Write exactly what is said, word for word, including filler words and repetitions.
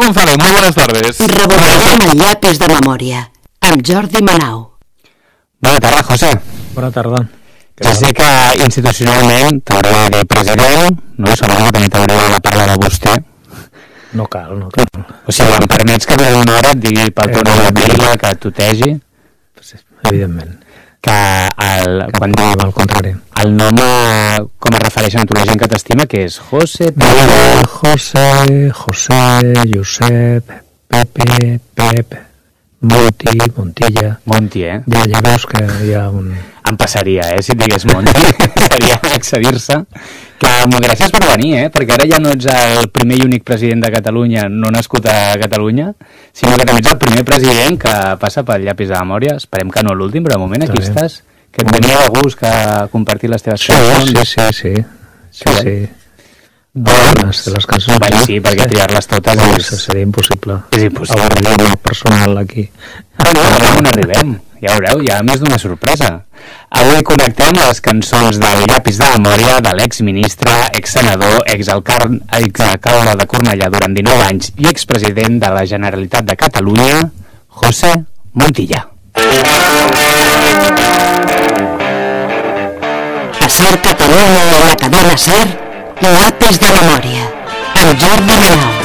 González, muy buenas tardes. Revocarem el llapis de memòria, amb Jordi Manau. Bona tarda, José. Bona tarda. Ja sé que institucionalment t'hauré de president, no? Suposo que també t'hauré de parlar de vostè. No cal, no cal. O sigui, em permets que durant una hora et digui pel teu nom de pila, que et tutegi? Evidentment. Que el, quan diu al contrari. El nom a, com es refereixen a tu la gent que t'estima, que és José, Pepe, José, José, Josep, Pepe, Pep, Monti, Montilla. Monti, eh? Ja, ja veus que hi ha un... Em passaria, eh, si et digués Monti. Seria accedir-se. Que molt gràcies per venir, eh? Perquè ara ja no ets el primer i únic president de Catalunya, no nascut a Catalunya, sinó que també ets el primer president que passa pel llapis de memòria. Esperem que no l'últim, però de moment aquí També. estàs. Que et venia de gust que compartir les teves Sí, cançons. sí, sí, sí. Sí, Sí, sí. Doncs, De les cançons. bueno, sí, perquè triar-les totes no, és... seria impossible. És impossible. Avorrir el personal aquí. Bueno, a veure on arribem. Ja veureu, hi ha més d'una sorpresa. Avui connectem les cançons del llapis de memòria de l'exministre, exsenador, exalcalde ex de Cornellà durant dinou anys i expresident de la Generalitat de Catalunya, José Montilla. A Ser Catalunya i la cadena Ser, llapis de memòria, amb Jordi Manau.